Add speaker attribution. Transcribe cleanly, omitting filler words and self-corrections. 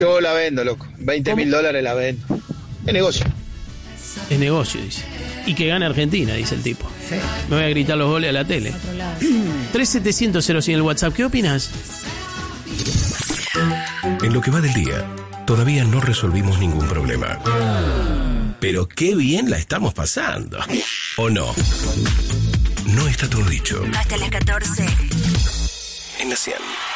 Speaker 1: Yo la vendo, loco. $20.000 la vendo. Es negocio.
Speaker 2: Es negocio, dice. Y que gane Argentina, dice el tipo.
Speaker 3: Sí.
Speaker 2: Me voy a gritar los goles a la tele. 3700 en el WhatsApp. ¿Qué opinas?
Speaker 4: En lo que va del día, todavía no resolvimos ningún problema. Pero qué bien la estamos pasando. ¿O no? No está todo dicho.
Speaker 5: Hasta las 14.
Speaker 4: En la 100.